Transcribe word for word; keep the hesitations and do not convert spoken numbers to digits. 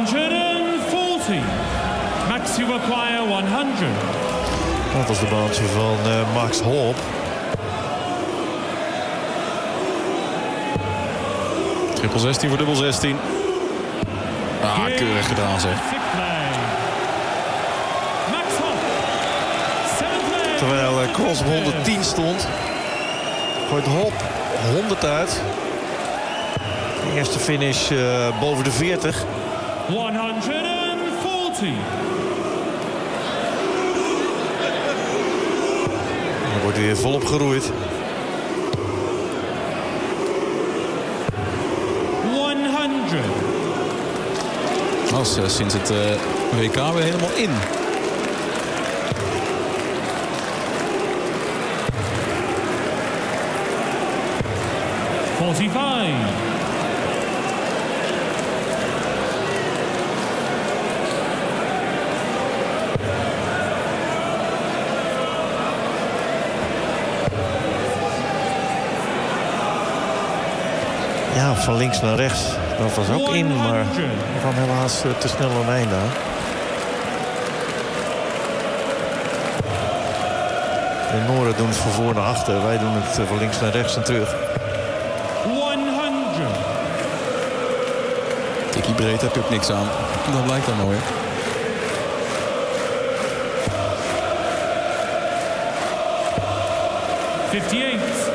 honderdveertig. Max, you acquire honderd. Dat was de baantje van uh, Max Hopp. Triple zestien voor dubbel zestien. Ah, keurig gedaan zeg. Terwijl uh, Cross op honderdtien stond, gooit Hopp honderd uit. De eerste finish uh, boven de veertig. honderdveertig. Dan wordt hij weer volop geroeid. honderd. Was uh, sinds het uh, W K weer helemaal in. vijfenveertig. Ja, van links naar rechts. Dat was ook in, maar er kwam helaas uh, te snel een einde aan. De Noorden doen het van voor naar achter. Wij doen het uh, van links naar rechts en terug. honderd. Tikkie breed heb je ook niks aan. Dat lijkt dan mooi. vijfenvijftig.